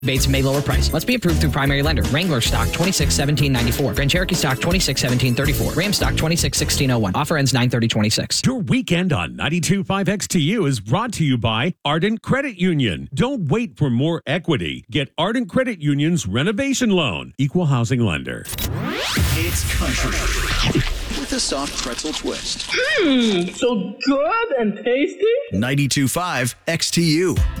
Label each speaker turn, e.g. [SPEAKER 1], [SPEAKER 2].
[SPEAKER 1] Bates may lower price. Must be approved through primary lender. Wrangler stock 2617.94. Grand Cherokee stock 2617.34. Ram stock 2616.01. Offer ends 9/30/26.
[SPEAKER 2] Your weekend on 92.5 XTU is brought to you by Ardent Credit Union. Don't wait for more equity. Get Ardent Credit Union's renovation loan. Equal housing lender.
[SPEAKER 3] It's country with a soft pretzel twist.
[SPEAKER 4] So good and tasty.
[SPEAKER 3] 92.5 XTU.